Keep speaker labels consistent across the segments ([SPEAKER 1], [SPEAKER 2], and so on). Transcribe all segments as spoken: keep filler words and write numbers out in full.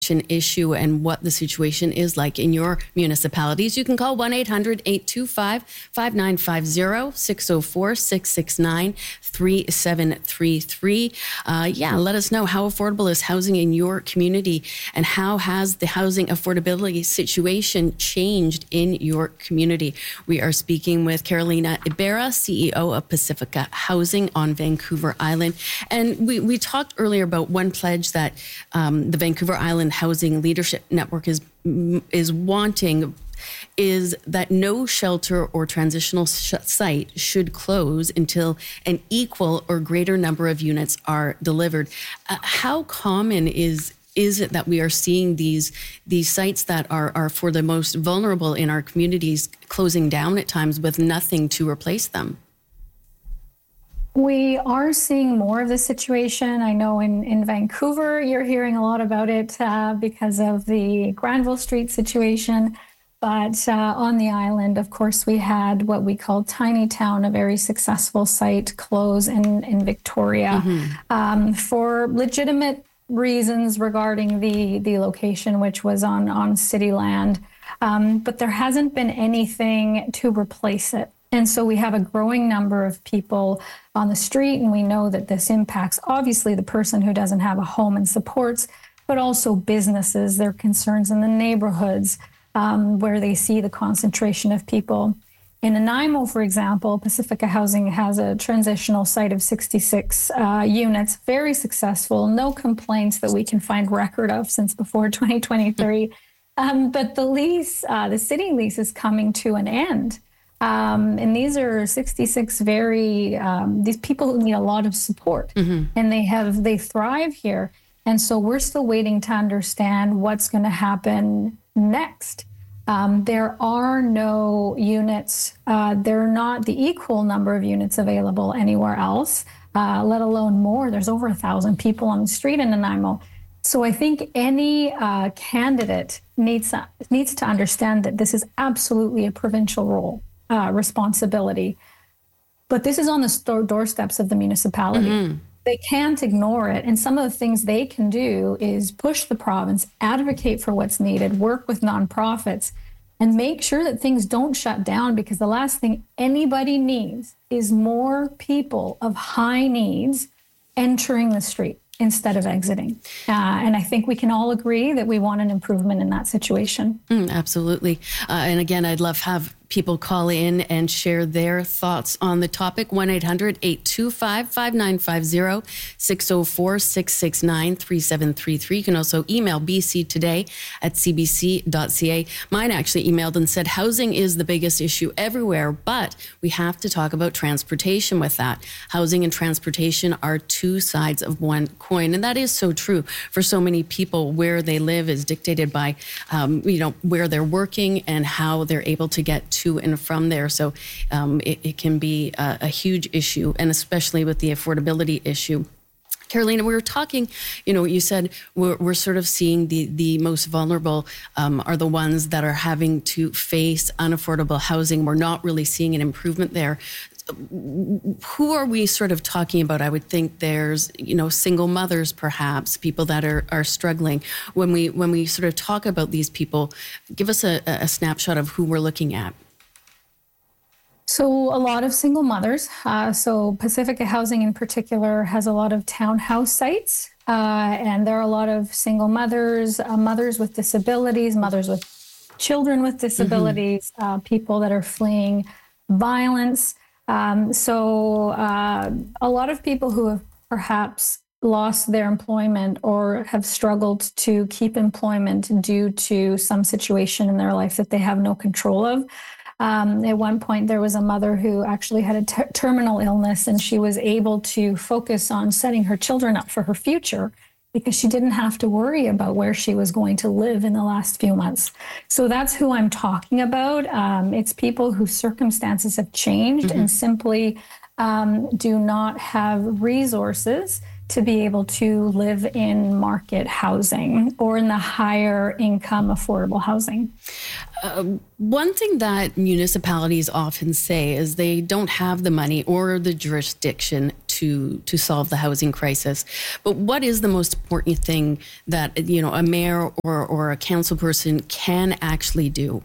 [SPEAKER 1] issue and what the situation is like in your municipalities, you can call one eight hundred eight two five five nine five zero, six zero four six six nine three seven three three. Uh, yeah, let us know how affordable is housing in your community and how has the housing affordability situation changed in your community. We are speaking with Carolina Ibarra, C E O of Pacifica Housing on Vancouver Island. And we, we talked earlier about one pledge that um, the Vancouver Island Housing Leadership Network is is wanting is that no shelter or transitional sh- site should close until an equal or greater number of units are delivered. Uh, how common is is it that we are seeing these these sites that are, are for the most vulnerable in our communities closing down at times with nothing to replace them?
[SPEAKER 2] We are seeing more of this situation. I know in, in Vancouver, you're hearing a lot about it uh, because of the Granville Street situation. But uh, on the island, of course, we had what we call Tiny Town, a very successful site, close in, in Victoria mm-hmm. um, for legitimate reasons regarding the, the location, which was on, on city land. Um, but there hasn't been anything to replace it. And so we have a growing number of people on the street, and we know that this impacts obviously the person who doesn't have a home and supports, but also businesses, their concerns in the neighborhoods um, where they see the concentration of people. In Nanaimo, for example, Pacifica Housing has a transitional site of sixty-six uh, units, very successful, no complaints that we can find record of since before twenty twenty-three. um, but the lease, uh, the city lease is coming to an end. Um, and these are sixty-six very, um, these people who need a lot of support mm-hmm. and they have, they thrive here. And so we're still waiting to understand what's going to happen next. Um, there are no units, uh, there are not the equal number of units available anywhere else, uh, let alone more. There's over a thousand people on the street in Nanaimo. So I think any uh, candidate needs, uh, needs to understand that this is absolutely a provincial role. Uh, responsibility. But this is on the st- doorsteps of the municipality. Mm-hmm. They can't ignore it. And some of the things they can do is push the province, advocate for what's needed, work with nonprofits, and make sure that things don't shut down, because the last thing anybody needs is more people of high needs entering the street instead of exiting. Uh, and I think we can all agree that we want an improvement in that situation.
[SPEAKER 1] Mm, absolutely. Uh, and again, I'd love to have people call in and share their thoughts on the topic. one eight hundred eight two five five nine five zero, six zero four six six nine three seven three three. You can also email b c today at c b c dot c a. Mine actually emailed and said, housing is the biggest issue everywhere, but we have to talk about transportation with that. Housing and transportation are two sides of one coin. And that is so true for so many people. Where they live is dictated by, um, you know, where they're working and how they're able to get to to and from there. So um, it, it can be a, a huge issue, and especially with the affordability issue. Carolina, we were talking, you know, you said we're, we're sort of seeing the, the most vulnerable um, are the ones that are having to face unaffordable housing. We're not really seeing an improvement there. Who are we sort of talking about? I would think there's, you know, single mothers, perhaps, people that are, are struggling. When we when we sort of talk about these people, give us a, a snapshot of who we're looking at.
[SPEAKER 2] So a lot of single mothers. Uh, so Pacifica Housing in particular has a lot of townhouse sites. Uh, and there are a lot of single mothers, uh, mothers with disabilities, mothers with children with disabilities, mm-hmm. uh, people that are fleeing violence. Um, so uh, a lot of people who have perhaps lost their employment or have struggled to keep employment due to some situation in their life that they have no control of. Um, at one point, there was a mother who actually had a ter- terminal illness, and she was able to focus on setting her children up for her future because she didn't have to worry about where she was going to live in the last few months. So that's who I'm talking about. Um, it's people whose circumstances have changed mm-hmm. and simply um, do not have resources to be able to live in market housing or in the higher income affordable housing.
[SPEAKER 1] Uh, one thing that municipalities often say is they don't have the money or the jurisdiction to to solve the housing crisis. But what is the most important thing that, you know, a mayor or, or a council person can actually do?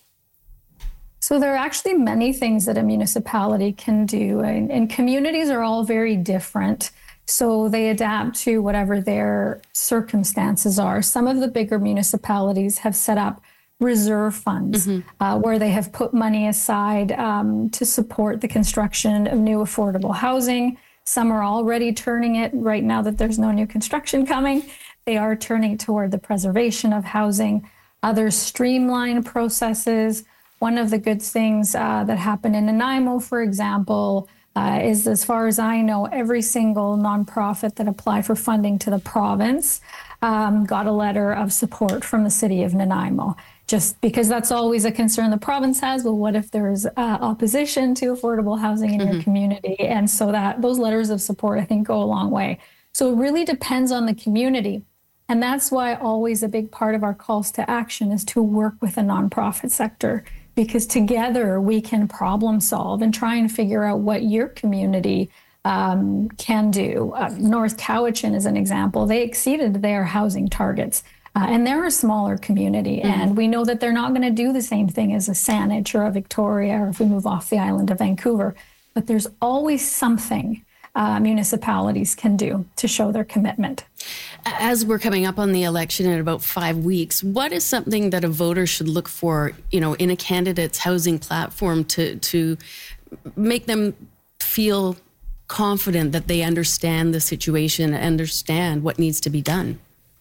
[SPEAKER 2] So there are actually many things that a municipality can do, and, and communities are all very different. So they adapt to whatever their circumstances are. Some of the bigger municipalities have set up reserve funds mm-hmm. uh, where they have put money aside um, to support the construction of new affordable housing. Some are already turning it right now that there's no new construction coming. They are turning toward the preservation of housing. Others streamline processes. One of the good things uh, that happened in Nanaimo, for example, uh, is, as far as I know, every single nonprofit that applied for funding to the province um, got a letter of support from the city of Nanaimo. Just because that's always a concern the province has. Well, what if there's uh, opposition to affordable housing in mm-hmm. your community? And so that those letters of support, I think, go a long way. So it really depends on the community. And that's why always a big part of our calls to action is to work with the nonprofit sector, because together we can problem solve and try and figure out what your community um, can do. Uh, North Cowichan is an example. They exceeded their housing targets. Uh, and they're a smaller community, mm-hmm. and we know that they're not going to do the same thing as a Saanich or a Victoria, or if we move off the island of Vancouver. But there's always something uh, municipalities can do to show their commitment.
[SPEAKER 1] As we're coming up on the election in about five weeks, what is something that a voter should look for, you know, in a candidate's housing platform to to make them feel confident that they understand the situation, understand what needs to be done?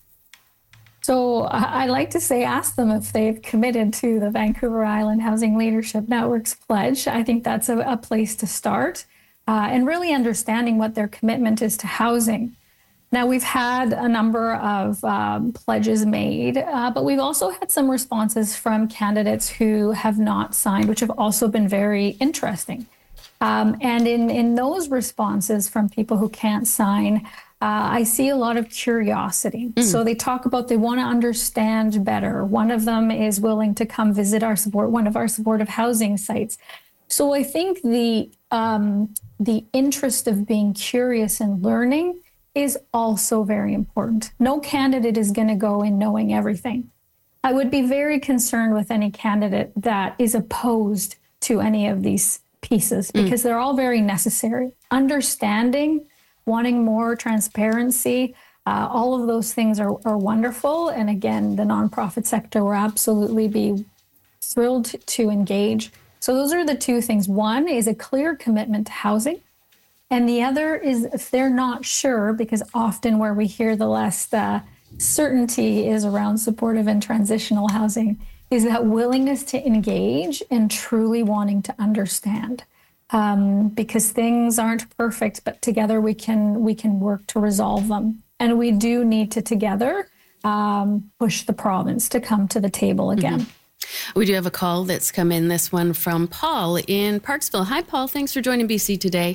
[SPEAKER 2] So I like to say, ask them if they've committed to the Vancouver Island Housing Leadership Network's pledge. I think that's a, a place to start, uh, and really understanding what their commitment is to housing. Now, we've had a number of um, pledges made, uh, but we've also had some responses from candidates who have not signed, which have also been very interesting. Um, and in, in those responses from people who can't sign, Uh, I see a lot of curiosity. Mm. So they talk about they want to understand better. One of them is willing to come visit our support, one of our supportive housing sites. So I think the um, the interest of being curious and learning is also very important. No candidate is going to go in knowing everything. I would be very concerned with any candidate that is opposed to any of these pieces, because mm. they're all very necessary. Understanding, wanting more transparency, uh, all of those things are, are wonderful. And again, the nonprofit sector will absolutely be thrilled to engage. So those are the two things. One is a clear commitment to housing. And the other is if they're not sure, because often where we hear the less uh, certainty is around supportive and transitional housing, is that willingness to engage and truly wanting to understand. Um, because things aren't perfect, but together we can we can work to resolve them. And we do need to together um, push the province to come to the table again.
[SPEAKER 1] Mm-hmm. We do have a call that's come in, this one from Paul in Parksville. Hi, Paul. Thanks for joining B C today.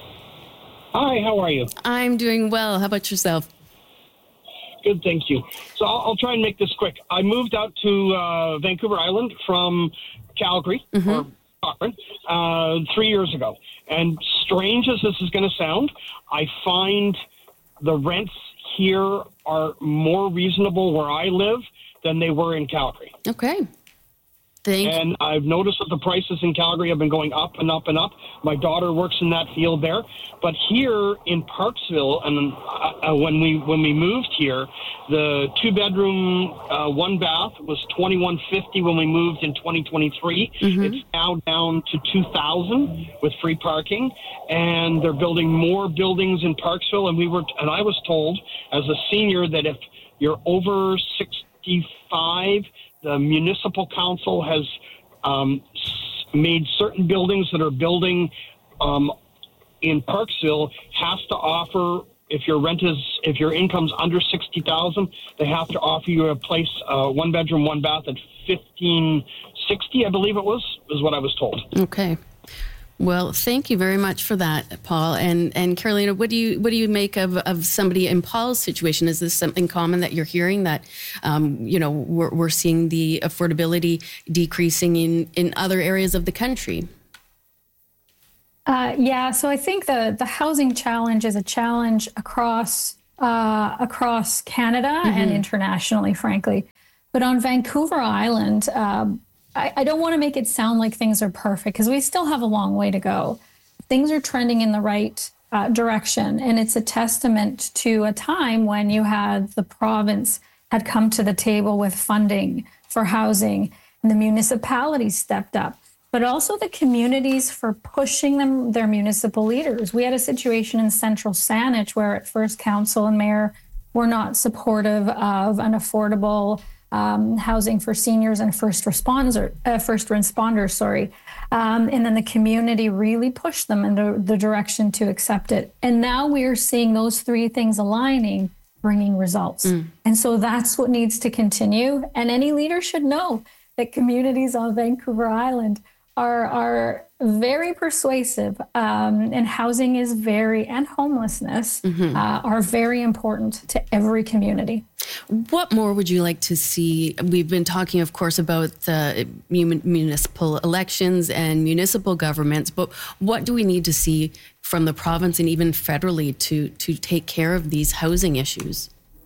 [SPEAKER 3] Hi, how are you?
[SPEAKER 1] I'm doing well. How about yourself?
[SPEAKER 3] Good, thank you. So I'll, I'll try and make this quick. I moved out to uh, Vancouver Island from Calgary, mm-hmm. or Uh, three years ago. And strange as this is going to sound, I find the rents here are more reasonable where I live than they were in Calgary.
[SPEAKER 1] Okay. Thank
[SPEAKER 3] and I've noticed that the prices in Calgary have been going up and up and up. My daughter works in that field there. But here in Parksville, and uh, when we when we moved here, the two-bedroom, uh, one-bath was twenty-one fifty when we moved in twenty twenty-three. Mm-hmm. It's now down to two thousand with free parking. And they're building more buildings in Parksville. And we were, and I was told as a senior that if you're over sixty-five, the municipal council has um, made certain buildings that are building um, in Parksville has to offer, if your rent is, if your income's under sixty thousand, they have to offer you a place, uh, one bedroom, one bath at fifteen sixty, I believe it was, is what I was told.
[SPEAKER 1] Okay. Well, thank you very much for that, Paul. And and Carolina, what do you what do you make of, of somebody in Paul's situation? Is this something common that you're hearing, that um, you know we're, we're seeing the affordability decreasing in, in other areas of the country?
[SPEAKER 2] Uh, yeah, so I think the the housing challenge is a challenge across uh, across Canada mm-hmm. and internationally, frankly. But on Vancouver Island, um, I, I don't want to make it sound like things are perfect, because we still have a long way to go. Things are trending in the right uh, direction, and it's a testament to a time when you had the province had come to the table with funding for housing, and the municipalities stepped up, but also the communities for pushing them, their municipal leaders. We had a situation in Central Saanich where at first council and mayor were not supportive of an affordable um, housing for seniors and first responders, uh, first responders, sorry. Um, and then the community really pushed them in the, the direction to accept it. And now we are seeing those three things aligning, bringing results. Mm. And so that's what needs to continue. And any leader should know that communities on Vancouver Island are are very persuasive, um, and housing is very, and homelessness mm-hmm. uh, are very important to every community.
[SPEAKER 1] What more would you like to see? We've been talking, of course, about the municipal elections and municipal governments, but what do we need to see from the province and even federally to to take care of these housing issues?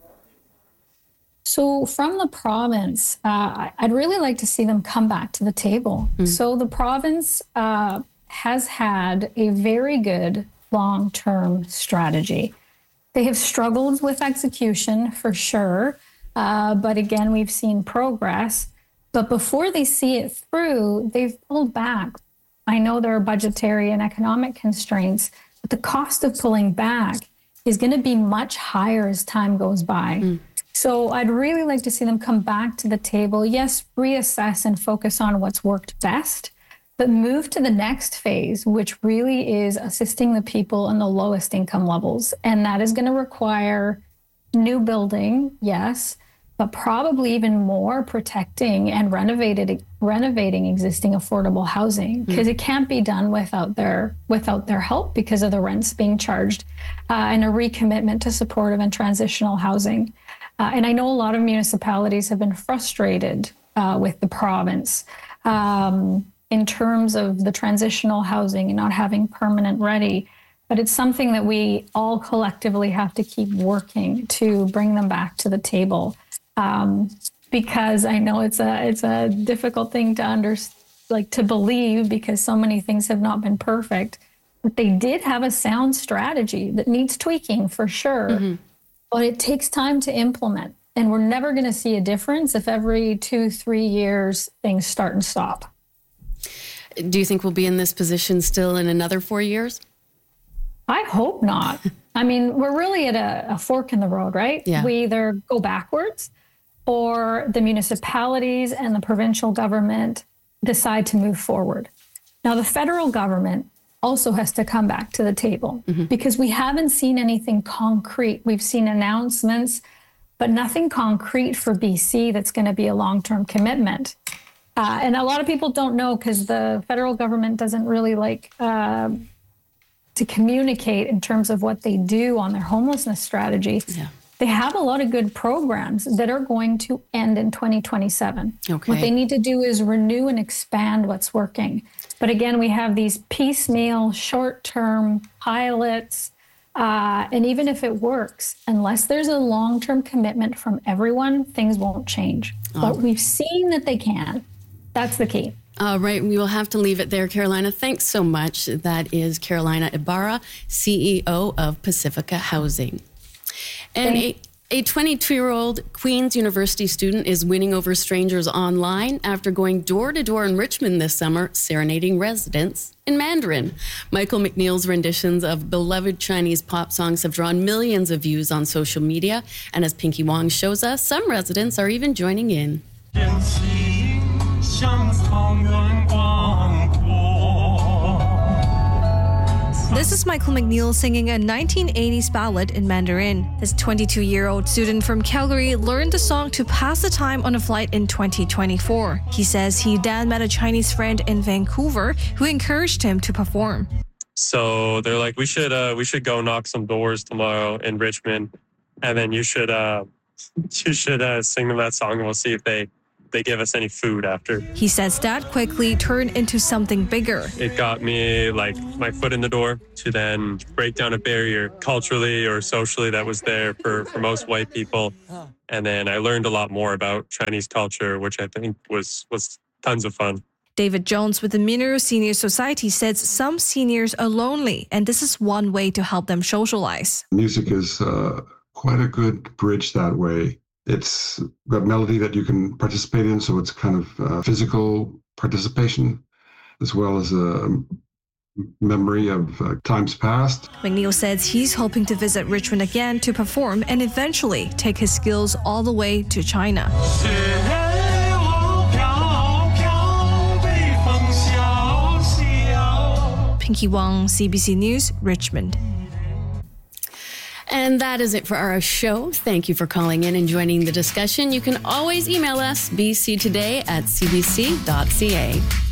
[SPEAKER 2] So from the province, uh, I'd really like to see them come back to the table. Mm. So the province uh, has had a very good long-term strategy. They have struggled with execution for sure, uh, but again, we've seen progress. But before they see it through, they've pulled back. I know there are budgetary and economic constraints, but the cost of pulling back is going to be much higher as time goes by. Mm. So I'd really like to see them come back to the table. Yes, reassess and focus on what's worked best, but move to the next phase, which really is assisting the people in the lowest income levels. And that is going to require new building, yes, but probably even more protecting and renovated, renovating existing affordable housing, because mm. it can't be done without their without their help because of the rents being charged, uh, and a recommitment to supportive and transitional housing. Uh, and I know a lot of municipalities have been frustrated uh, with the province um, in terms of the transitional housing and not having permanent ready. But it's something that we all collectively have to keep working to bring them back to the table. Um, because I know it's a it's a difficult thing to under, like to believe, because so many things have not been perfect. But they did have a sound strategy that needs tweaking for sure. Mm-hmm. But it takes time to implement, and we're never going to see a difference if every two, three years things start and stop.
[SPEAKER 1] Do you think we'll be in this position still in another four years?
[SPEAKER 2] I hope not. I mean, we're really at a, a fork in the road, right?
[SPEAKER 1] Yeah.
[SPEAKER 2] We either go backwards, or the municipalities and the provincial government decide to move forward. Now, the federal government also has to come back to the table, mm-hmm. because we haven't seen anything concrete. We've seen announcements, but nothing concrete for B C that's going to be a long-term commitment. Uh, and a lot of people don't know, because the federal government doesn't really like uh, to communicate in terms of what they do on their homelessness strategy. Yeah. They have a lot of good programs that are going to end in twenty twenty-seven. Okay. What they need to do is renew and expand what's working. But again, we have these piecemeal, short-term pilots. Uh, and even if it works, unless there's a long-term commitment from everyone, things won't change. Oh. But we've seen that they can. That's the key.
[SPEAKER 1] All right. We will have to leave it there, Carolina. Thanks so much. That is Carolina Ibarra, C E O of Pacifica Housing. And a, a twenty-two-year-old Queen's University student is winning over strangers online after going door-to-door in Richmond this summer, serenading residents in Mandarin. Michael McNeil's renditions of beloved Chinese pop songs have drawn millions of views on social media. And as Pinky Wong shows us, some residents are even joining in.
[SPEAKER 4] This is Michael McNeil singing a nineteen eighties ballad in Mandarin. This twenty-two-year-old student from Calgary learned the song to pass the time on a flight in twenty twenty-four. He says he then met a Chinese friend in Vancouver who encouraged him to perform.
[SPEAKER 5] So they're like, we should uh, we should go knock some doors tomorrow in Richmond, and then you should uh, you should uh, sing them that song, and we'll see if they. they give us any food after.
[SPEAKER 4] He says that quickly turned into something bigger.
[SPEAKER 5] It got me like my foot in the door to then break down a barrier culturally or socially that was there for, for most white people. And then I learned a lot more about Chinese culture, which I think was, was tons of fun.
[SPEAKER 4] David Jones with the Mineral Senior Society says some seniors are lonely, and this is one way to help them socialize.
[SPEAKER 6] Music is uh, quite a good bridge that way. It's got melody that you can participate in, so it's kind of uh, physical participation as well as a memory of uh, times past.
[SPEAKER 4] McNeil says he's hoping to visit Richmond again to perform and eventually take his skills all the way to China. Pinky Wong, C B C News, Richmond.
[SPEAKER 1] And that is it for our show. Thank you for calling in and joining the discussion. You can always email us, b c today at c b c dot c a.